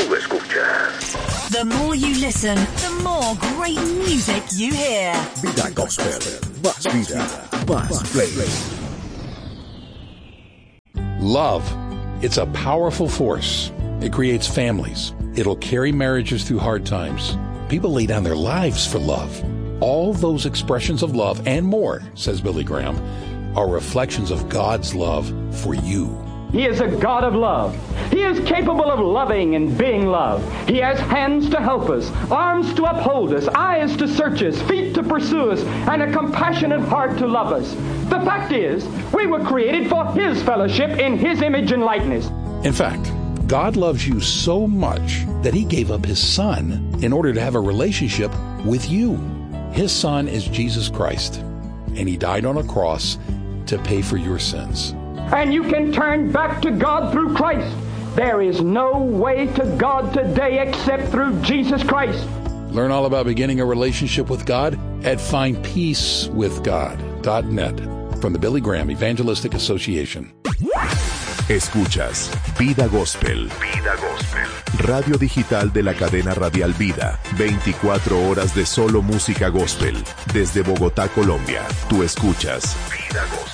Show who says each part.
Speaker 1: tú escuchas.
Speaker 2: The more you listen, the more great music you hear.
Speaker 3: Vida Gospel. Más vida, más play.
Speaker 4: Love. It's a powerful force. It creates families. It'll carry marriages through hard times. People lay down their lives for love. All those expressions of love and more, says Billy Graham, are reflections of God's love for you.
Speaker 5: He is a God of love. He is capable of loving and being loved. He has hands to help us, arms to uphold us, eyes to search us, feet to pursue us, and a compassionate heart to love us. The fact is, we were created for His fellowship in His image and likeness.
Speaker 4: In fact, God loves you so much that He gave up His Son in order to have a relationship with you. His Son is Jesus Christ, and He died on a cross to pay for your sins.
Speaker 5: And you can turn back to God through Christ. There is no way to God today except through Jesus Christ.
Speaker 4: Learn all about beginning a relationship with God at findpeacewithgod.net from the Billy Graham Evangelistic Association.
Speaker 6: Escuchas Vida Gospel.
Speaker 1: Vida Gospel.
Speaker 6: Radio digital de la cadena radial Vida. 24 horas de solo música gospel. Desde Bogotá, Colombia. Tú escuchas
Speaker 1: Vida Gospel.